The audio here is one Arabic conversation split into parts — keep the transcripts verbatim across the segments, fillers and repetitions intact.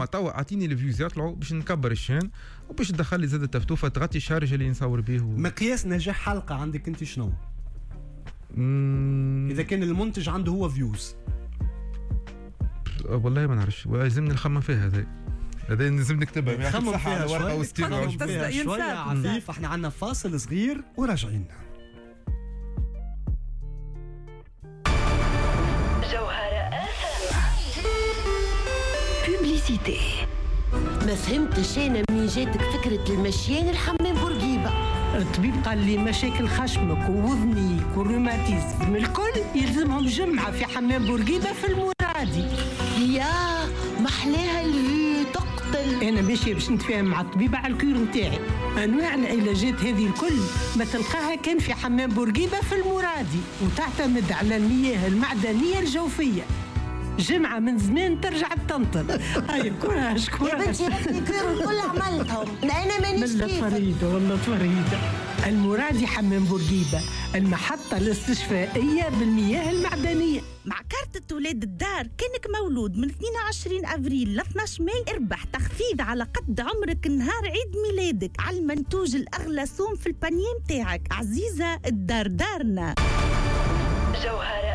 اما توا اعطيني الفيوز يطلعوا باش نكبر الشان وباش تدخل لي زاد التفتوفه تغطي الشارج اللي نصور به و... مقياس نجاح حلقه عندك انت شنو؟ مم... اذا كان المنتج عنده هو فيوز والله ما نعرفش لازمني نخمم فيها هذا هذا لازم نكتبها نخمم فيها ورقه وستيرو شويه عفيف. احنا عندنا فاصل صغير وراجعين. بوبليسيتي. ما فهمتش انا منين جاتك فكره المشيان الحمام بورقيبه؟ الطبيب قال لي مشاكل خشمك ووذنيك والروماتيزم الكل يلزمهم جمعه في حمام بورقيبه في المرادي. يا محلاها الفيو تقتل. انا ماشيه باش نتفاهم مع الطبيب على الكير نتاعي. انواع العلاجات هذه الكل ما تلقاها كان في حمام بورقيبه في المرادي وتعتمد على المياه المعدنيه الجوفيه. جمعة من زمان ترجع تنطل. هاي كوراج كوراج يا بنتي هذي كير الكل عملتهم. انا مانيش كيفك. والله فريدة والله فريدة. المرادي حمام بورقيبة المحطة الاستشفائية بالمياه المعدنية. مع كارتة ولاد الدار كانك مولود من اثنين وعشرين أفريل ل اثني عشر ماي اربح تخفيض على قد عمرك نهار عيد ميلادك على المنتوج الأغلى سوم في البانيه متاعك. عزيزة الدار دارنا. جوهرة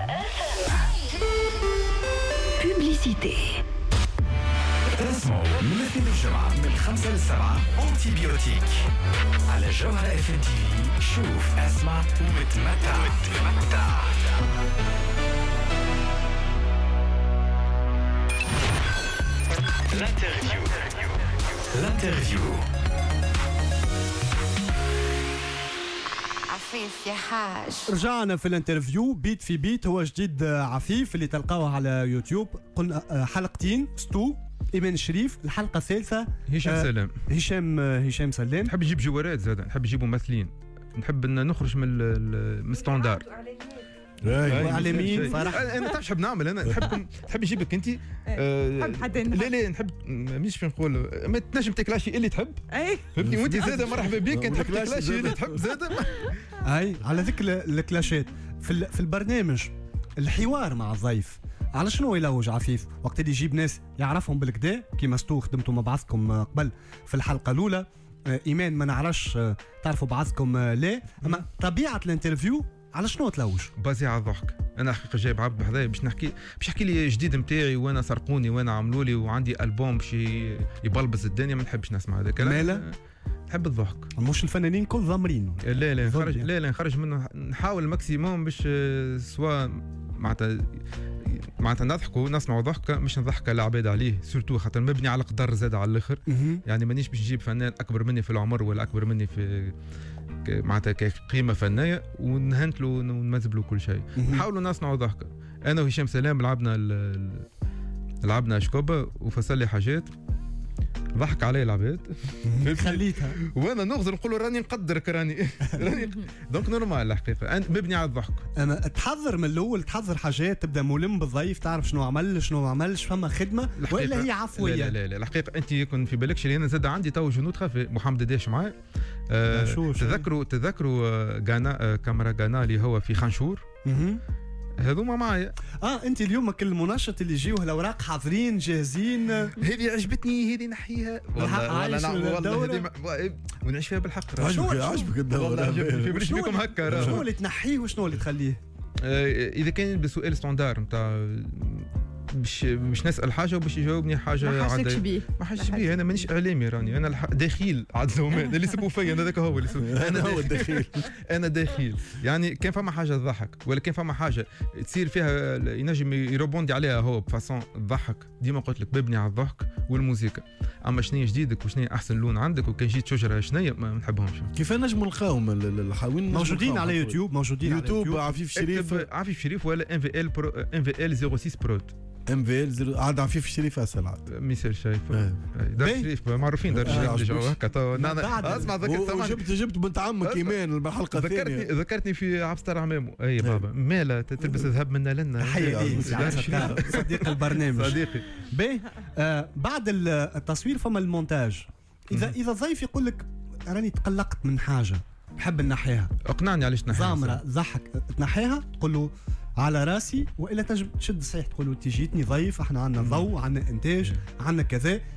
بوبليسيتي. اسمعوا من الاثنين الجمعة من الخمسة للسبعة أنتي بيوتيك على جوهرة اف ام تي في. شوف اسمع وتمتع وتمتع. الانترفيو الانترفيو عفيف يا حاج. رجعنا في الانترفيو بيت في بيت. هو جديد عفيف اللي تلقاوه على يوتيوب. قلنا حلقتين ستو إيمان الشريف. الحلقة الثالثة هشام آه سلام. هشام هشام سلام. نحب نجيب جوارات زاد نحب نجيب ممثلين نحب نخرج من الستاندار وعلى مين فرح. انا تعرف نحب نعمل انا نحبكم نحب نجيبك انت نحب حد لا لا نحب مش فين نقول ما تنجم تاكلاشي اللي تحب اي فهمتني وانت زاده مرحبا بك نحب تاكلاشي اللي تحب زاده. اي على ذيك الكلاشات في في البرنامج الحوار مع الضيف على شنو يلوج عفيف وقت اللي يجيب ناس يعرفهم بالكدا كيما ستو خدمتوا مع بعضكم قبل في الحلقه الاولى. ايمان ما نعرفش تعرفوا بعضكم لا اما طبيعه الانترفيو على شنو تلوج؟ بازي على الضحك. انا حقيقه جايب عبد بحذايا باش نحكي باش نحكي لي جديد نتاعي وانا سرقوني وانا عملوا لي وعندي البوم باش يبلبز الدنيا. ما نحبش نسمع هذا الكلام. مالا نحب الضحك. مش الفنانين كل ضامرين. لا لا نخرج لا لا نخرج منه نحاول الماكسيموم باش سواء معناتها معناتها نضحكوا نسمعوا ضحكه مش نضحك العباد عليه سورتو خاطر مبني على قدر زاد على الاخر. يعني مانيش باش نجيب فنان اكبر مني في العمر ولا اكبر مني في معناتها كقيمه فنيه ونهنتلو ونمزبلو كل شيء. نحاولوا نصنعوا ضحكه. انا وهشام سلام لعبنا لعبنا شكوبه وفصل لي حاجات ضحك علي العباد خليتها وانا نغزر نقول راني نقدرك راني راني دونك نورمال الحقيقه مبني على الضحك. انا تحضر من الاول تحضر حاجات تبدا ملم بالضيف تعرف شنو عمل شنو ما عملش فما خدمه ولا هي عفويه؟ لا لا لا الحقيقه انت يكون في بالكش اللي انا زاد عندي تو جنود خفي محمد داش معاه. آه تذكروا تذكروا غانا كاميرا غانا اللي هو في خنشور هذوما معايا. اه انت اليوم كل المناشط اللي يجيوه الاوراق حاضرين جاهزين. هذه عجبتني هذه نحيها والله والله والله هذه ونعيش فيها بالحق. عجبك عجبك الدوره في بريش بكم هكا. شنو اللي تنحيه وشنو اللي تخليه؟ آه اذا كان بسؤال ستاندار نتاع باش باش نسال حاجه وباش يجاوبني حاجه ما حسيتش بيه ما حسيتش بيه. انا مانيش اعلامي راني انا دخيل عاد زومان اللي يسبوا فيا انا ذاك هو اللي انا هو الدخيل. انا دخيل يعني كان فما حاجه تضحك ولا كان فما حاجه تصير فيها ينجم يروبوندي عليها هو بفاسون تضحك. ديما قلت لك ببني على الضحك والموسيقى. اما شنو جديدك وشنو احسن لون عندك وكان جيت شجره شنو ما نحبهمش. كيف نجموا نلقاوهم الحاوين موجودين على يوتيوب موجودين يوتيوب عفيف شريف عفيف شريف ولا ام في ال برو ام في ال صفر ستة برو ام في ال عاد عفيف الشريف اسال عاد مثال شايف دار الشريف معروفين دار الشريف هكا. اسمع ذكرت جبت جبت بنت عمك ايمان بالحلقه الثانيه ذكرتني ذكرتني في عبستر عمامو. اي بابا مالا تلبس ذهب منا لنا تحيه صديق البرنامج صديقي. باهي آه بعد التصوير فما المونتاج. اذا اذا ضيف يقول لك راني تقلقت من حاجه نحب نحيها اقنعني علاش نحيها زامره ضحك تنحيها تقول له على راسي والا تنجم تشد صحيح تقول له تي جيتني ضيف احنا عندنا ضوء عندنا انتاج عندنا كذا